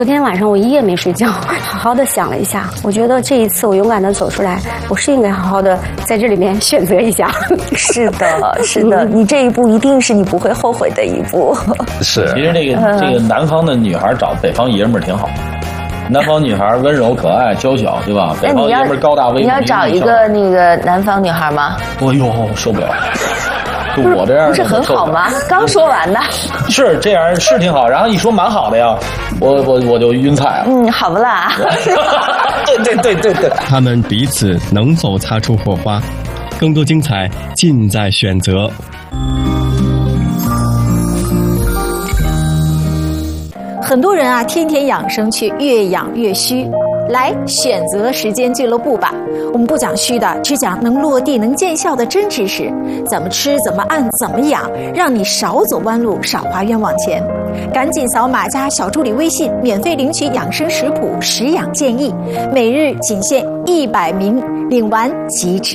昨天晚上我一夜没睡觉，好好的想了一下，我觉得这一次我勇敢的走出来，我是应该好好的在这里面选择一下。 是的，是的，你这一步一定是你不会后悔的一步。 是， 其实这个南方的女孩找北方爷们儿挺好。南方女孩温柔可爱娇小，对吧？北方爷们儿高大威猛。 你要找一个那个南方女孩吗？ 哎呦，受不了！就我这样不是很好吗？刚说完的。 是这样，是挺好。然后一说蛮好的呀，我就晕菜了。 好不啦？ 对。 他们彼此能否擦出火花？更多精彩尽在选择。 很多人啊，天天养生却越养越虚。来选择时间俱乐部吧，我们不讲虚的，只讲能落地能见效的真知识。怎么吃，怎么按，怎么养，让你少走弯路，少花冤枉钱。赶紧扫码加小助理微信，免费领取养生食谱、食养建议，每日仅限100名，领完即止。